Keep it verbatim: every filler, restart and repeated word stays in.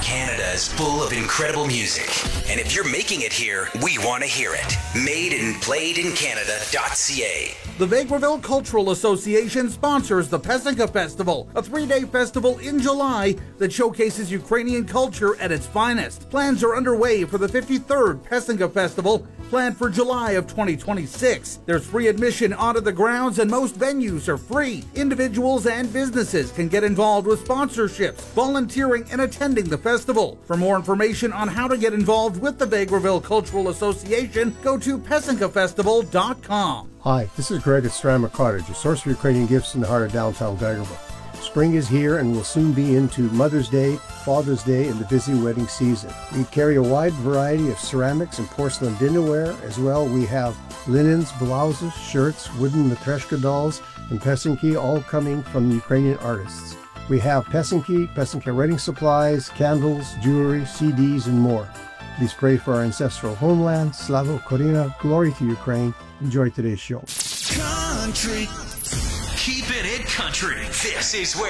Canada is full of incredible music. And if you're making it here, we want to hear it. made and played in Canada dot c a. The Vegreville Cultural Association sponsors the Pesenka Festival, a three-day festival in July that showcases Ukrainian culture at its finest. Plans are underway for the fifty-third Pesenka Festival, planned for July of twenty twenty-six. There's free admission onto the grounds and most venues are free. Individuals and businesses can get involved with sponsorships, volunteering, and attending the festival. For more information on how to get involved with the Vegreville Cultural Association, go to pesenka festival dot com. Hi, this is Greg at Strama Cottage, a source for Ukrainian gifts in the heart of downtown Vegreville. Spring is here and will soon be into Mother's Day, Father's Day, and the busy wedding season. We carry a wide variety of ceramics and porcelain dinnerware. As well, we have linens, blouses, shirts, wooden Matryoshka dolls, and pesenki, all coming from Ukrainian artists. We have pesenki, pesenka wedding supplies, candles, jewelry, C Ds, and more. Please pray for our ancestral homeland. Slava Ukraina, glory to Ukraine. Enjoy today's show. Country. Keeping it country. This is where